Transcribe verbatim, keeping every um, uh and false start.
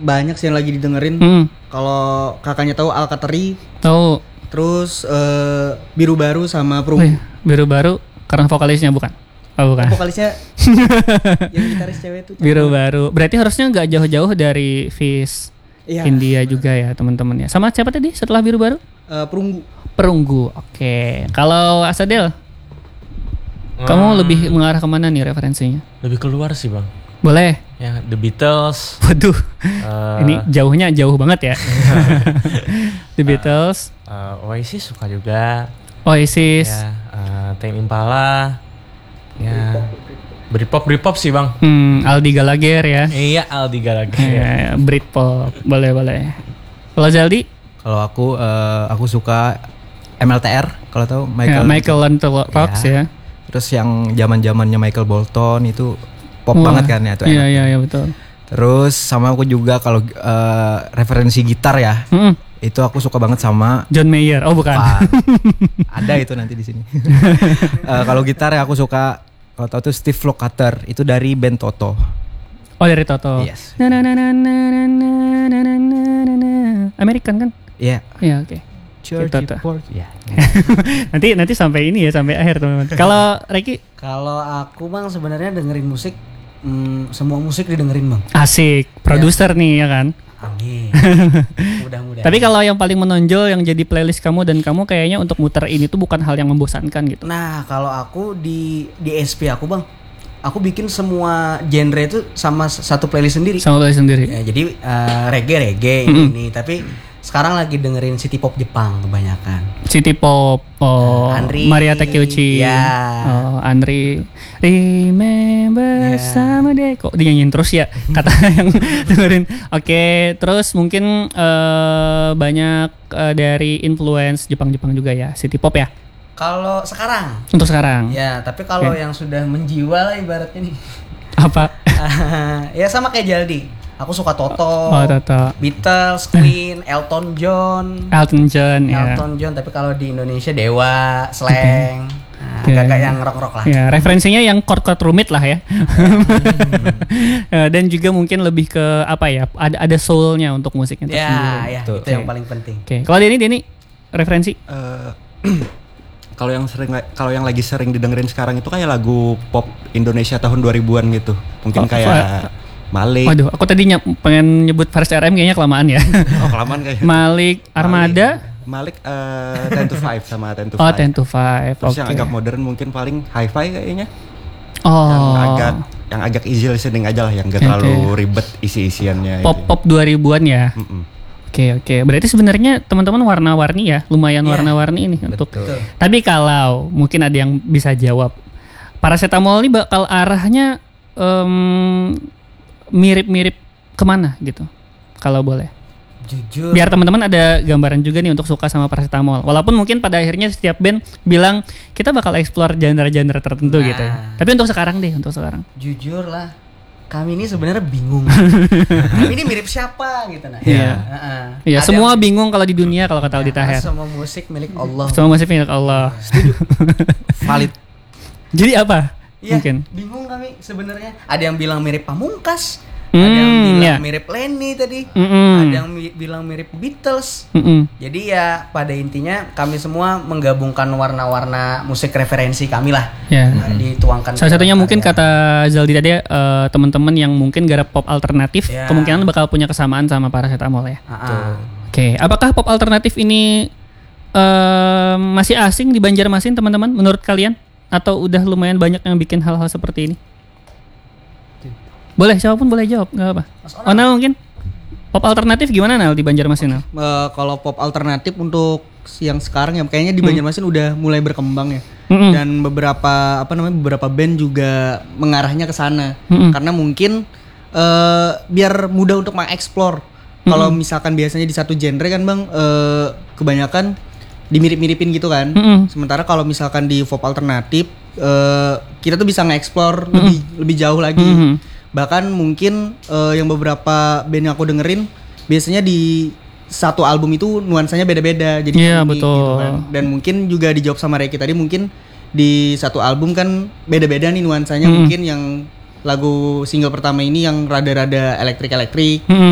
banyak sih yang lagi didengerin. Hmm. Kalau kakaknya tahu Alkateri, Tahu. terus uh, Biru Baru sama Oh, Perunggu. iya. Biru Baru karena vokalisnya bukan? Oh bukan. Vokalisnya yang gitaris cewek itu. Biru Baru. Berarti harusnya nggak jauh-jauh dari Fish Iya, India bener. juga ya teman-teman ya. Sama siapa tadi setelah Biru Baru? Uh, Perunggu. Perunggu. Oke. Kalau Asadel, Hmm. kamu lebih mengarah kemana nih referensinya? Lebih keluar sih bang. Boleh. Ya The Beatles. Waduh. uh, Ini jauhnya jauh banget ya. The Beatles, uh, Oasis suka juga. Oasis, Ya, uh, Tame Impala. Ya, Britpop Britpop sih bang. hmm, Aldi Gallagher ya. Iya Aldi Gallagher. Ya, Britpop, boleh boleh. Kalau Zaldi, Kalau aku eh, aku suka M L T R, kalau tahu Michael, Michael. ya, Michael Learns Rocks ya. Terus yang zaman-zamannya Michael Bolton itu pop Wah, banget kan ya itu. Iya enak. iya iya betul. Terus sama aku juga kalau eh, referensi gitar ya, Mm-mm. itu aku suka banget sama John Mayer, oh bukan. Wah, ada itu nanti di sini. Eh, kalau gitar ya aku suka, kalau tahu tuh Steve Lukather, itu dari band Toto. Oh dari Toto. Yes. Na na na na na na na na na na. American kan? Iya. Iya oke. Church Toto. Report. Ya. Nanti nanti sampai ini ya sampai akhir teman-teman. Kalau Reki Kalau aku bang sebenarnya dengerin musik, hmm, semua musik didengerin bang. asik, produser nih ya kan. Amin. Mudah-mudahan. Tapi kalau yang paling menonjol yang jadi playlist kamu dan kamu kayaknya untuk muter ini tuh bukan hal yang membosankan gitu. Nah kalau aku di di S P aku bang, aku bikin semua genre itu sama s- satu playlist sendiri. Sama playlist sendiri. Ya, jadi uh, reggae reggae Mm-mm. ini, tapi sekarang lagi dengerin city pop Jepang kebanyakan. City pop, oh, Andri. Maria Takeuchi, Ya. oh, Andri, Remember Ya. Someday, kok dinyanyiin terus ya kata yang dengerin. Oke, terus mungkin eh, banyak eh, dari influence Jepang-Jepang juga ya, City pop ya, Kalau sekarang, untuk sekarang. ya tapi kalau Oke. yang sudah menjiwa lah ibaratnya nih, Apa? ya sama kayak Jaldi. Aku suka Toto, Oh, Toto. Beatles, Queen, Elton John, Elton John ya. Elton John. Tapi kalau di Indonesia Dewa, Slank, nah, Oke. agak-agak yang rock-rock lah. Ya, referensinya yang chord-chord rumit lah ya. Ya, dan juga mungkin lebih ke apa ya? Ada ada soulnya untuk musiknya Ya, tersendiri. ya, Betul. itu yang paling penting. Oke, kalau Denny, Denny referensi? Eh, kalau yang sering kalau yang lagi sering didengerin sekarang itu kayak lagu pop Indonesia tahun dua ribuan gitu. Mungkin Oh, kayak Malik. Waduh, aku tadi ny- pengen nyebut Faris R M kayaknya kelamaan ya. Oh, kelamaan kayaknya. Malik Armada. Malik eh, ten to five sama ten to Oh, five. ten to five. Terus Oke. yang agak modern mungkin paling hi-fi kayaknya. Oh. Yang agak yang agak easy listening aja lah, yang gak Oke. terlalu ribet isi-isiannya. Pop-pop dua ribuan ya. Mm-mm. Oke, oke. Berarti sebenarnya teman-teman warna-warni ya, lumayan Iya. warna-warni ini untuk. Betul. Tapi kalau mungkin ada yang bisa jawab, paracetamol ini bakal arahnya em, mirip-mirip kemana gitu? Kalau boleh. Jujur. Biar teman-teman ada gambaran juga nih untuk suka sama paracetamol. Walaupun mungkin pada akhirnya setiap band bilang kita bakal explore genre-genre tertentu Nah. gitu. Tapi untuk sekarang deh, untuk sekarang. Jujur lah, kami ini sebenarnya bingung. Kami ini mirip siapa gitu nah. Iya. Heeh. Iya, Ada semua yang- bingung kalau di dunia kalau kata Aldi Ya, Taher. semua musik milik Allah. Semua masih milik Allah. Valid. Jadi apa? Iya, Mungkin. bingung kami sebenarnya. Ada yang bilang mirip Pamungkas, Hmm, ada yang bilang ya. mirip Lenny tadi, Mm-mm. ada yang mi- bilang mirip Beatles. Mm-mm. Jadi ya pada intinya kami semua menggabungkan warna-warna musik referensi kami lah. Ya. Nah, dituangkan. Salah ke satunya mungkin karya. kata Zaldi tadi eh, teman-teman yang mungkin garap pop alternatif Ya. kemungkinan bakal punya kesamaan sama paracetamol ya. Ah, ah. Oke, apakah pop alternatif ini eh, masih asing di Banjarmasin teman-teman menurut kalian? Atau udah lumayan banyak yang bikin hal-hal seperti ini? Boleh, siapapun boleh jawab, nggak apa. Mas Oh, Nal mungkin pop alternatif gimana Nal di Banjarmasin Nal? Eh, kalau pop alternatif untuk yang sekarang ya kayaknya Hmm. di Banjarmasin udah mulai berkembang ya. Mm-mm. Dan beberapa apa namanya beberapa band juga mengarahnya ke sana. Mm-mm. Karena mungkin eh, biar mudah untuk mengeksplor. Kalau misalkan biasanya di satu genre kan Bang eh, kebanyakan dimirip-miripin gitu kan. Mm-mm. Sementara kalau misalkan di pop alternatif eh, kita tuh bisa nge-explore lebih lebih jauh lagi. Mhm. Bahkan mungkin eh, yang beberapa band yang aku dengerin biasanya di satu album itu nuansanya beda-beda. Jadi Iya, unik betul. gitu kan. Dan mungkin juga dijawab sama Reki tadi, mungkin di satu album kan beda-beda nih nuansanya. Mhm. Mungkin yang lagu single pertama ini yang rada-rada elektrik-elektrik. Mm-mm.